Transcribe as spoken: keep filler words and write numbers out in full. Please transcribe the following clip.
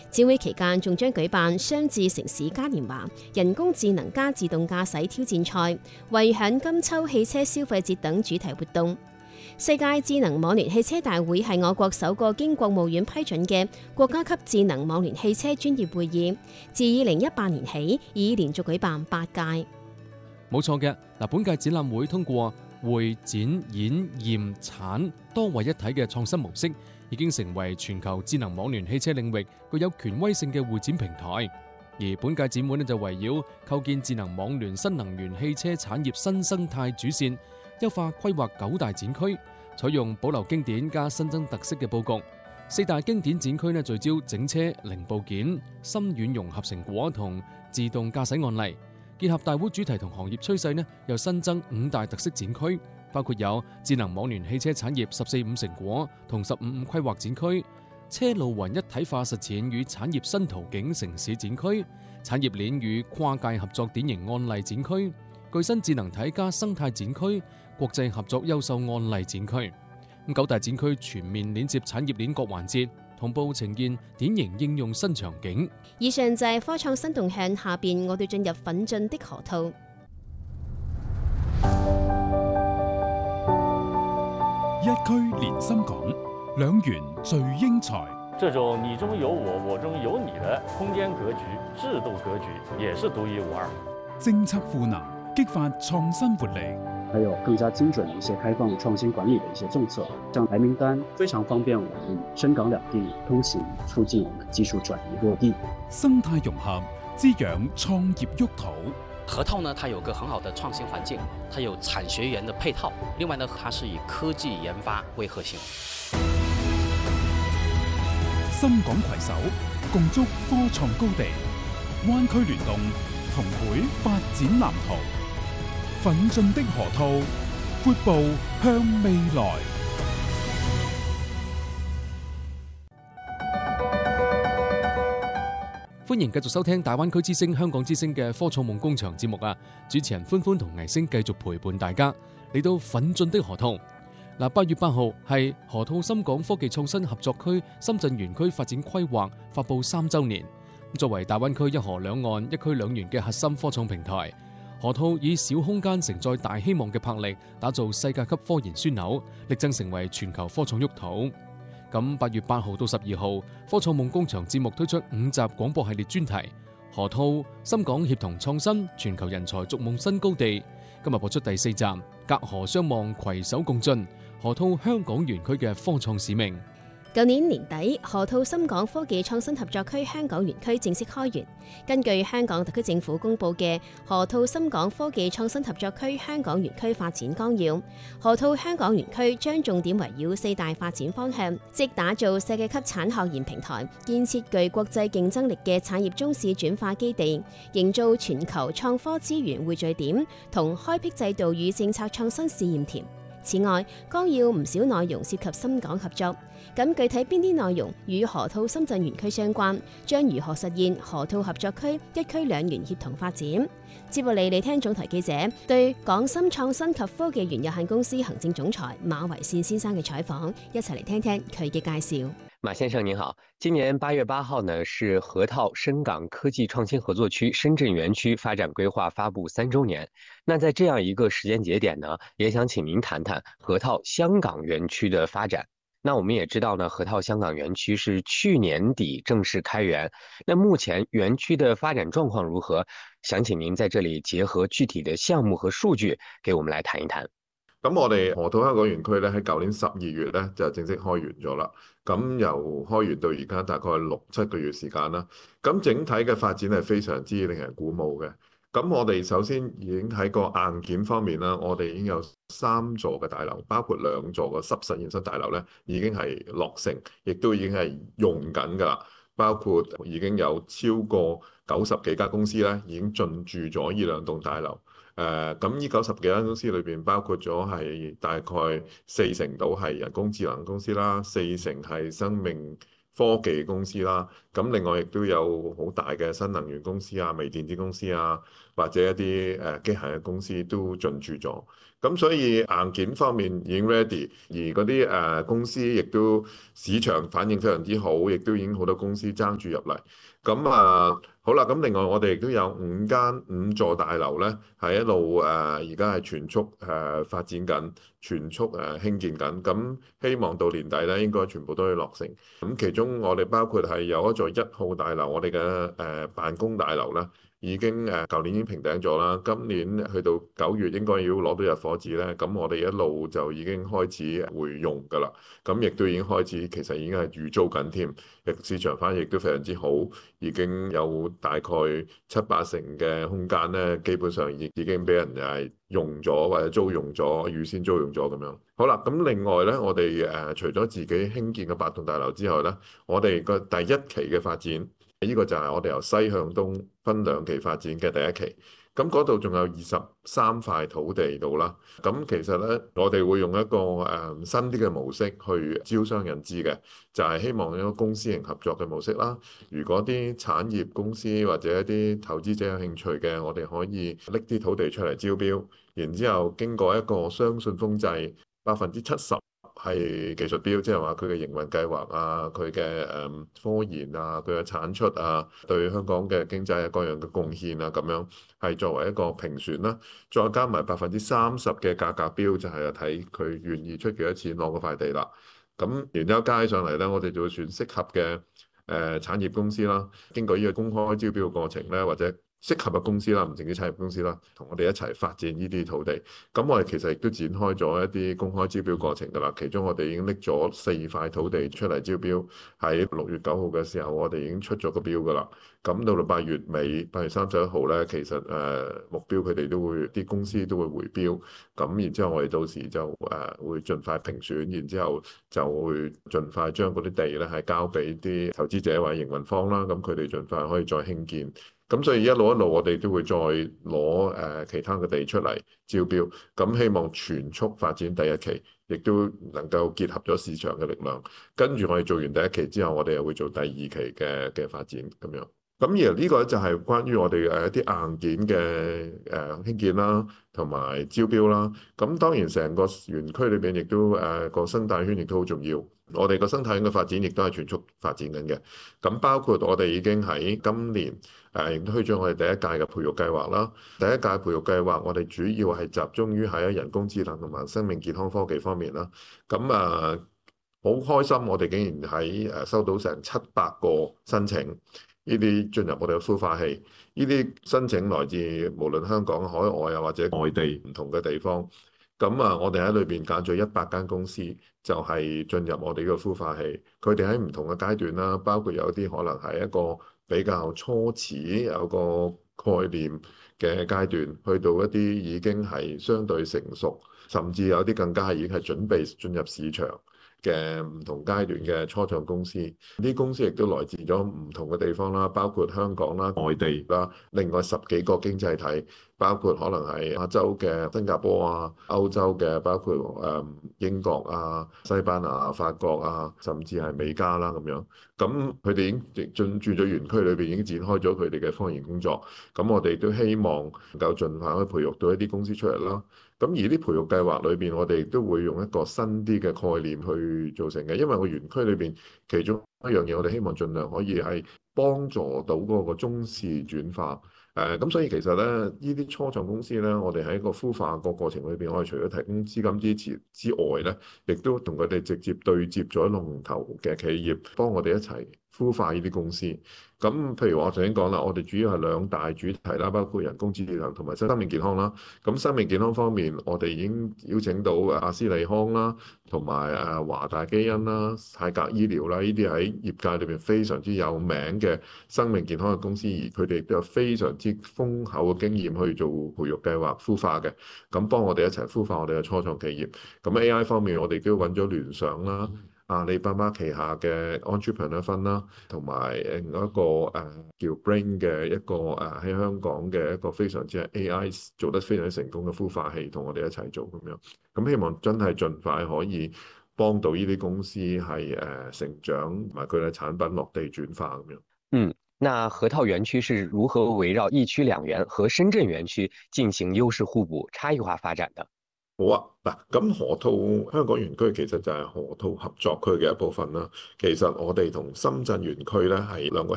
展會期間仲將舉辦雙智城市嘉年華、人工智能加自動駕駛挑戰賽、慧享金秋汽車消費節等主題活動。世界智能網聯汽車大會係我國首個經國務院批准嘅國家級智能網聯汽車專業會議，自二零一八年起已連續舉辦八屆。 冇錯嘅，嗱，本屆展覽會通過會展演驗產多為一體嘅創新模式，已經成為全球智能網聯汽車領域具有權威性嘅會展平台。而本屆展會呢就圍繞構建智能網聯新能源汽車產業新生態主線，優化規劃九大展區，採用保留經典加新增特色嘅佈局。四大經典展區呢聚焦整車零部件、深遠融合成果同自動駕駛案例，結合大會主題同行業趨勢呢，又新增五大特色展區，包括有智能網聯汽車產業十四五成果同十五五規劃展區、車路雲一體化實踐與產業新途徑城市展區、產業鏈與跨界合作典型案例展區、具新智能體加生態展區、國際合作優秀案例展區。咁九大展區全面連接產業鏈各環節，同步呈現典型應用新場景。 以上就係科創新動向，下邊我哋進入奮進的河套。 一區連心港，兩元聚英才。 這種你中有我，我中有你的空間格局、制度格局，也是獨一無二。 政策賦能，激發創新活力。 還有更加精準的一些開放創新管理的一些政策，像白名單非常方便我們深港兩地通行，促進我們技術轉移落地。 生態融合，滋養創業沃土。 河套呢，它有個很好的創新環境，它有產學研的配套，另外呢，它是以科技研發為核心。 深港攜手，共築科創高地，灣區聯動，同繪發展藍圖。奮進的河套，闊步向未來。 歡迎繼續收聽大灣區之聲、香港之聲嘅科創夢工場節目啊！主持人歡歡同倪星繼續陪伴大家嚟到奮進的河套。嗱，八月八號係河套深港科技創新合作區深圳園區發展規劃發佈三週年。作為大灣區一河兩岸、一區兩園嘅核心科創平台，河套以小空間承載大希望嘅魄力，打造世界級科研樞紐，力爭成為全球科創沃土。咁八月八號到十二號，科創夢工場節目推出五集廣播系列專題，河套深港協同創新，全球人才逐夢新高地。今日播出第四集，隔河相望，攜手共進，河套香港園區嘅科創使命。 舊年年底，河套深港科技創新合作區香港園區正式開園。根據香港特區政府公布嘅河套深港科技創新合作區香港園區發展綱要，河套香港園區將重點圍繞四大發展方向，即打造世界級產學研平台，建設具國際競爭力嘅產業中試轉化基地，營造全球創科資源匯聚點，同開闢制度與政策創新試驗田。此外，綱要唔少內容涉及深港合作，咁具體邊啲內容與河套深圳園區相關，將如何實現河套合作區一區兩園協同發展？接落嚟，嚟聽總台記者對港深創新及科技園有限公司行政總裁馬維善先生嘅採訪，一齊嚟聽聽佢嘅介紹。 馬先生您好，今年八月八號呢是河套深港科技創新合作區深圳園區發展規劃發布三週年。那在這樣一個時間節點呢，也想請您談談河套香港園區的發展。那我們也知道呢，河套香港園區是去年底正式開園。那目前園區的發展狀況如何？想請您在這裡結合具體的項目和數據，給我們來談一談。 咁我哋河套香港園區咧喺舊年十二月咧就正式開園咗啦。咁由開園到而家大概六七個月時間啦。咁整體嘅發展係非常之令人鼓舞嘅。咁我哋首先已經喺個硬件方面啦，我哋已經有三座嘅大樓，包括兩座嘅濕實驗室大樓咧，已經係落成，亦都已經係用緊㗎啦。包括已經有超過九十幾間公司咧，已經進駐咗呢兩棟大樓。誒咁呢九十幾間公司裏邊，包括咗係大概四成到係人工智能公司啦，四成係生命科技公司啦。咁另外亦都有好大嘅新能源公司啊、微電子公司啊、 或者一啲誒機械嘅公司都進駐咗。咁所以硬件方面已經 ready，而嗰啲誒公司亦都市場反應非常之好，亦都已經好多公司爭住入嚟。咁啊好啦，咁另外我哋亦都有五間五座大樓咧，係一路誒而家係全速誒、呃、發展緊，全速誒、呃、興建緊。咁希望到年底咧應該全部都可以落成。咁其中我哋包括係有一座一號大樓，我哋嘅誒辦公大樓啦。已經誒舊年已經平頂咗啦，今年去到九月應該要攞到入伙紙咧，咁我哋一路就已經開始會用㗎啦，咁亦都已經開始其實已經係預租緊添，亦市場反應亦都非常之好，已經有大概七八成嘅空間咧，基本上已已經俾人係用咗或者租用咗，預先租用咗咁樣。好啦，咁另外咧，我哋誒、呃、除咗自己興建嘅八棟大樓之外咧，我哋個第一期嘅發展。呢個就係我哋由西向東分兩期發展嘅第一期，咁嗰度仲有二十三塊土地度啦。咁其實呢，我哋會用一個誒、嗯、新啲嘅模式去招商引資嘅，就係、是、希望一個公私營合作嘅模式啦。如果啲產業公司或者一啲投資者有興趣嘅，我哋可以拎啲土地出嚟招標，然之後經過一個雙信封制，百分之七十。係技術標，即係話佢嘅營運計劃啊，佢嘅誒科研啊，佢嘅產出啊，對香港嘅經濟啊各樣嘅貢獻啊，咁樣係作為一個評選啦。再加埋百分之三十嘅價格標，就係睇佢願意出幾多錢攞嗰塊地啦。咁然之後加起上嚟咧，我哋就會選適合嘅誒、呃、產業公司啦。經過呢個公開招標嘅過程咧，或者適合嘅公司啦，唔淨止產業公司啦，同我哋一齊發展呢啲土地。咁我哋其實亦都展開咗一啲公開招標過程㗎啦。其中我哋已經拎咗四塊土地出嚟招標，喺六月九號嘅時候，我哋已經出咗個標㗎啦。咁到到八月尾，八月三十一號咧，其實誒、呃、目標佢哋都會啲公司都會回標。咁然之後我哋到時就誒、呃、會盡快評選，然之後就會盡快將嗰啲地咧係交俾啲投資者或者營運方啦。咁佢哋盡快可以再興建。咁所以一路一路我哋都會再攞誒、呃、其他嘅地出嚟招標，咁希望全速發展第一期，亦都能夠結合咗市場嘅力量。跟住我哋做完第一期之後，我哋又會做第二期嘅嘅發展咁樣。咁而呢個就係關於我哋誒一啲硬件嘅誒興建啦，同埋招標啦。咁當然成個園區裏邊亦都誒個生態圈亦都好重要。我哋個生態圈嘅發展亦都係全速發展緊嘅。咁包括我哋已經喺今年誒亦都推咗我哋第一屆嘅培育計劃啦。第一屆培育計劃我哋主要係集中於喺人工智能同埋生命健康科技方面啦。咁啊好開心，我哋竟然喺誒收到成七百個申請。呢啲進入我哋嘅孵化器，呢啲申請來自無論香港、海外啊或者外地唔同嘅地方。咁啊，我哋喺裏邊揀咗一百間公司，就係進入我哋嘅孵化器。佢哋喺唔同嘅階段啦，包括有啲可能係一個比較初始有個概念嘅階段，去到一啲已經係相對成熟，甚至有啲更加係已經係準備進入市場嘅唔同階段嘅初創公司，啲公司亦都來自咗唔同嘅地方啦，包括香港啦、外地啦，另外十幾個經濟體，包括可能係亞洲嘅新加坡啊、歐洲嘅包括誒英國啊、西班牙、法國啊，甚至係美加啦咁樣。咁佢哋已經進駐咗園區裏邊，已經展開咗佢哋嘅科研工作。咁我哋都希望能夠盡快可以培育到一啲公司出嚟啦。咁而啲培育計劃裏邊，我哋都會用一個新啲嘅概念去做成嘅，因為個園區裏邊其中一樣嘢，我哋希望盡量可以係幫助到嗰個中視轉化。誒咁、呃，所以其實咧，呢啲初創公司咧，我哋喺個孵化個過程裏邊，我哋除咗提供資金支持之外咧，亦都同佢哋直接對接咗龍頭嘅企業，幫我哋一齊孵化呢啲公司。咁譬如我頭先講啦，我哋主要係兩大主題啦，包括人工智能同埋生命健康啦。咁生命健康方面，我哋已經邀請到阿斯利康啦，同埋誒華大基因啦、泰格醫療啦，呢啲喺業界裏邊非常之有名嘅生命健康嘅公司，而佢哋都有非常之豐厚嘅經驗去做培育計劃孵化嘅，咁幫我哋一齊孵化我哋嘅初創企業。咁 A I 方面，我哋都揾咗聯想啦、阿里巴巴旗下嘅 Entrepreneur Fund 啦，同埋另一個誒叫 Brain 嘅一個誒喺香港嘅一個非常之 A I 做得非常之成功嘅孵化器，同我哋一齊做咁樣。咁希望真係盡快可以幫到呢啲公司係誒成長，同埋佢嘅產品落地轉化咁樣。 嗯。 那河套園區是如何圍繞一區兩園和深圳園區進行優勢互補、差異化發展的？ 好啊，嗱，咁河套香港園區其實就係河套合作區嘅一部分啦。其實我哋同深圳園區咧係兩個